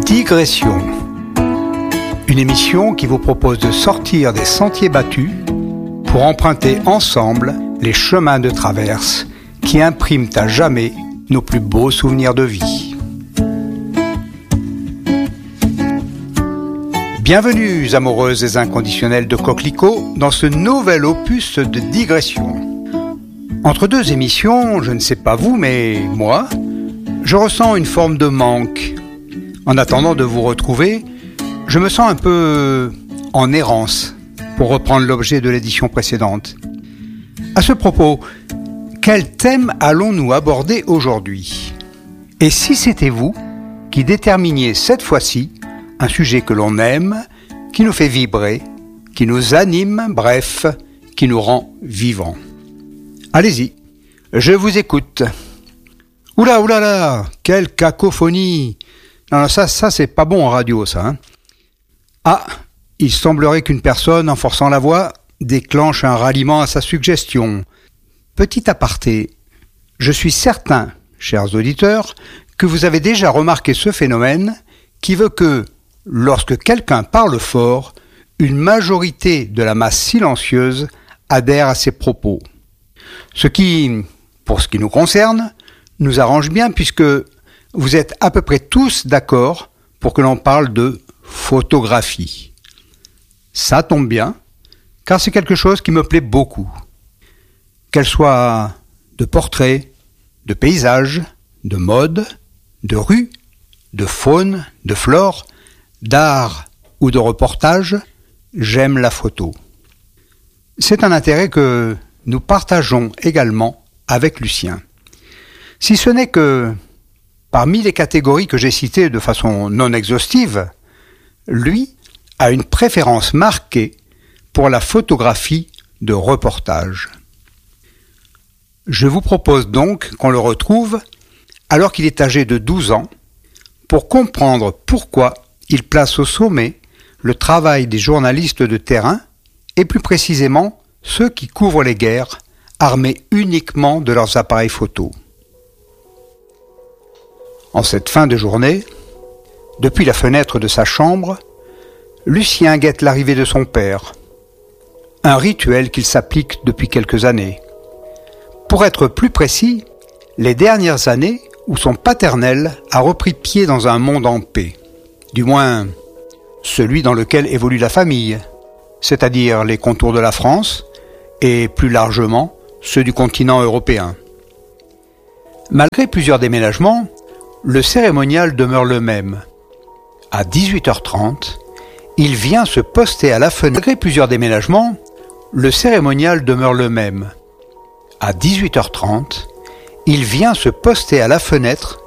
Digression. Une émission qui vous propose de sortir des sentiers battus pour emprunter ensemble les chemins de traverse qui impriment à jamais nos plus beaux souvenirs de vie. Bienvenue, amoureuses et inconditionnelles de Coquelicot, dans ce nouvel opus de digression. Entre deux émissions, je ne sais pas vous, mais moi, je ressens une forme de manque. En attendant de vous retrouver, je me sens un peu en errance, pour reprendre l'objet de l'édition précédente. À ce propos, quel thème allons-nous aborder aujourd'hui ? Et si c'était vous qui déterminiez cette fois-ci un sujet que l'on aime, qui nous fait vibrer, qui nous anime, bref, qui nous rend vivants. Allez-y, je vous écoute. Oula, oulala, quelle cacophonie! Non, ça c'est pas bon en radio, ça. Hein. Ah, il semblerait qu'une personne, en forçant la voix, déclenche un ralliement à sa suggestion. Petit aparté, je suis certain, chers auditeurs, que vous avez déjà remarqué ce phénomène qui veut que, lorsque quelqu'un parle fort, une majorité de la masse silencieuse adhère à ses propos. Ce qui, pour ce qui nous concerne, nous arrange bien puisque vous êtes à peu près tous d'accord pour que l'on parle de photographie. Ça tombe bien, car c'est quelque chose qui me plaît beaucoup. Qu'elle soit de portraits, de paysages, de mode, de rue, de faune, de flore, d'art ou de reportage, j'aime la photo. C'est un intérêt que nous partageons également avec Lucien. Si ce n'est que, parmi les catégories que j'ai citées de façon non exhaustive, lui a une préférence marquée pour la photographie de reportage. Je vous propose donc qu'on le retrouve alors qu'il est âgé de 12 ans pour comprendre pourquoi il place au sommet le travail des journalistes de terrain et plus précisément ceux qui couvrent les guerres armés uniquement de leurs appareils photo. En cette fin de journée, depuis la fenêtre de sa chambre, Lucien guette l'arrivée de son père. Un rituel qu'il s'applique depuis quelques années. Pour être plus précis, les dernières années où son paternel a repris pied dans un monde en paix. Du moins, celui dans lequel évolue la famille, c'est-à-dire les contours de la France et, plus largement, ceux du continent européen. Malgré plusieurs déménagements, le cérémonial demeure le même. À 18h30, il vient se poster à la fenêtre. Malgré plusieurs déménagements, le cérémonial demeure le même. À 18h30, il vient se poster à la fenêtre